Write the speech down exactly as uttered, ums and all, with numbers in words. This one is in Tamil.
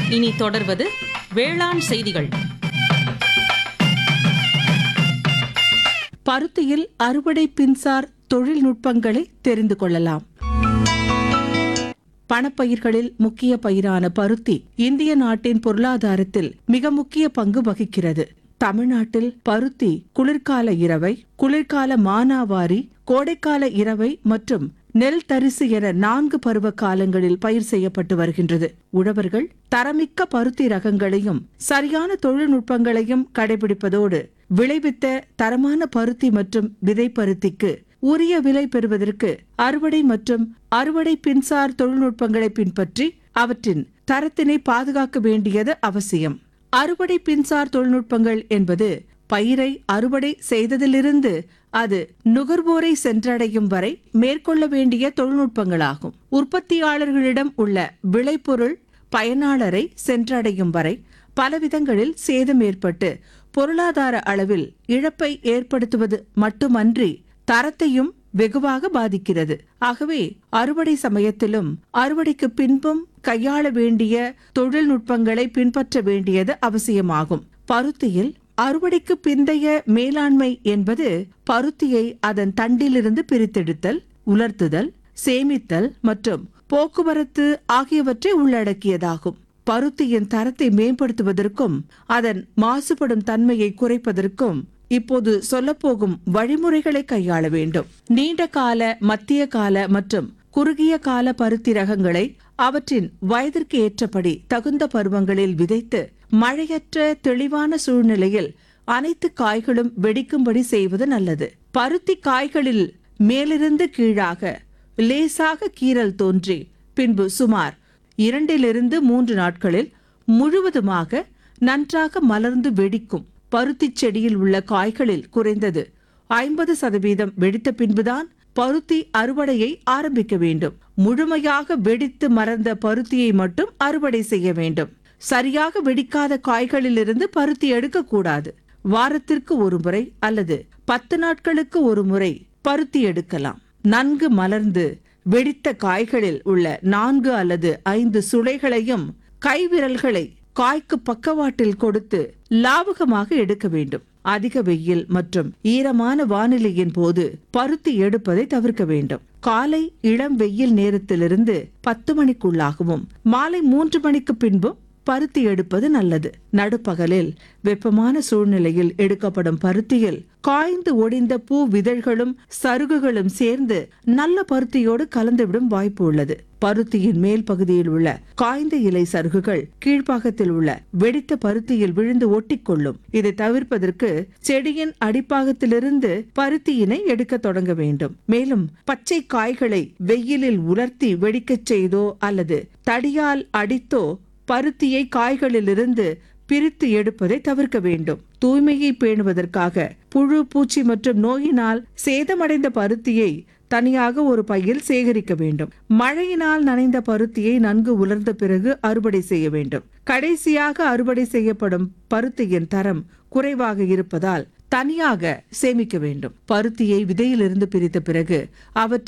இனி தொடர்வது வேளாண் செய்திகள். பருத்தியில் அறுவடை பின்சார் தொழில்நுட்பங்களை தெரிந்து கொள்ளலாம். பணப்பயிர்களில் முக்கிய பயிரான பருத்தி இந்திய நாட்டின் பொருளாதாரத்தில் மிக முக்கிய பங்கு வகிக்கிறது. தமிழ்நாட்டில் பருத்தி குளிர்கால இரவை, குளிர்கால மானாவாரி, கோடைக்கால இரவை மற்றும் நெல் தரிசு என நான்கு பருவ காலங்களில் பயிர் செய்யப்பட்டு வருகின்றது. உழவர்கள் தரமிக்க பருத்தி ரகங்களையும் சரியான தொழில்நுட்பங்களையும் கடைபிடிப்பதோடு விளைவித்த தரமான பருத்தி மற்றும் விதை பருத்திக்கு உரிய விலை பெறுவதற்கு அறுவடை மற்றும் அறுவடை பின்சார் தொழில்நுட்பங்களை பின்பற்றி அவற்றின் தரத்தினை பாதுகாக்க வேண்டியது அவசியம். அறுவடை பின்சார் தொழில்நுட்பங்கள் என்பது பயிரை அறுவடை செய்ததிலிருந்து அது நுகர்வோரை சென்றடையும் வரை மேற்கொள்ள வேண்டிய தொழில்நுட்பங்களாகும். உற்பத்தியாளர்களிடம் உள்ள விளைபொருள் பயனாளரை சென்றடையும் வரை பலவிதங்களில் சேதம் ஏற்பட்டு பொருளாதார அளவில் இழப்பை ஏற்படுத்துவது மட்டுமன்றி தரத்தையும் வெகுவாக பாதிக்கிறது. ஆகவே அறுவடை சமயத்திலும் அறுவடைக்கு பின்பும் கையாள வேண்டிய தொழில்நுட்பங்களை பின்பற்ற வேண்டியது அவசியமாகும். பருத்தியில் அறுவடைக்கு பிந்தைய மேலாண்மை என்பது பருத்தியை அதன் தண்டிலிருந்து பிரித்தெடுத்தல், உலர்த்துதல், சேமித்தல் மற்றும் போக்குவரத்து ஆகியவற்றை உள்ளடக்கியதாகும். பருத்தியின் தரத்தை மேம்படுத்துவதற்கும் அதன் மாசுபடும் தன்மையை குறைப்பதற்கும் இப்போது சொல்லப்போகும் வழிமுறைகளை கையாள வேண்டும். நீண்ட கால, மத்திய கால மற்றும் குறுகிய கால பருத்தி ரகங்களை அவற்றின் வயதிற்கு ஏற்றபடி தகுந்த பருவங்களில் விதைத்து மழையற்ற தெளிவான சூழ்நிலையில் அனைத்து காய்களும் வெடிக்கும்படி செய்வது நல்லது. பருத்தி காய்களில் மேலிருந்து கீழாக லேசாக கீறல் தோன்றி பின்பு சுமார் இரண்டிலிருந்து மூன்று நாட்களில் முழுவதுமாக நன்றாக மலர்ந்து வெடிக்கும். பருத்தி செடியில் உள்ள காய்களில் குறைந்தது ஐம்பது சதவீதம் வெடித்த பின்புதான் பருத்தி அறுவடையை ஆரம்பிக்க வேண்டும். முழுமையாக வெடித்து மறந்த பருத்தியை மட்டும் அறுவடை செய்ய வேண்டும். சரியாக வெடிக்காத காய்களிலிருந்து பருத்தி எடுக்கக்கூடாது. வாரத்திற்கு ஒரு முறை அல்லது பத்து நாட்களுக்கு ஒரு முறை பருத்தி எடுக்கலாம். நன்கு மலர்ந்து வெடித்த காய்களில் உள்ள நான்கு அல்லது ஐந்து சுளைகளையும் கைவிரல்களை காய்க்கு பக்கவாட்டில் கொடுத்து லாவகமாக எடுக்க வேண்டும். அதிக வெயில் மற்றும் ஈரமான வானிலையின் போது பருத்தி எடுப்பதை தவிர்க்க வேண்டும். காலை இளம் வெயில் நேரத்திலிருந்து பத்து மணிக்குள்ளாகவும் மாலை மூன்று மணிக்கு பின்பும் பருத்தி எடுப்பது நல்லது. நடுப்பகலில் வெப்பமான சூழ்நிலையில் எடுக்கப்படும் பருத்தியில் காய்ந்து ஒடிந்த பூ விதழ்களும் சருகுகளும் சேர்ந்து நல்ல பருத்தியோடு கலந்துவிடும் வாய்ப்பு உள்ளது. பருத்தியின் மேல் பகுதியில் உள்ள காய்ந்த இலை சருகுகள் கீழ்ப்பாகத்தில் உள்ள வெடித்த பருத்தியில் விழுந்து ஒட்டிக்கொள்ளும். இதை தவிர்ப்பதற்கு செடியின் அடிப்பாகத்திலிருந்து பருத்தியினை எடுக்க தொடங்க வேண்டும். மேலும் பச்சை காய்களை வெயிலில் உலர்த்தி வெடிக்கச் செய்தோ அல்லது தடியால் அடித்தோ பருத்தியை காய்களிலிருந்து பிரித்து எடுப்பதை தவிர்க்க வேண்டும். தூய்மையை பேணுவதற்காக புழு, பூச்சி மற்றும் நோயினால் சேதமடைந்த பருத்தியை தனியாக ஒரு பையில் சேகரிக்க வேண்டும். மழையினால் நனைந்த பருத்தியை நன்கு உலர்ந்த பிறகு அறுவடை செய்ய வேண்டும். கடைசியாக அறுவடை செய்யப்படும் பருத்தியின் தரம் குறைவாக இருப்பதால் தனியாக சேமிக்க வேண்டும். பருத்தியை விதையிலிருந்து பிரித்த பிறகு அவற்றை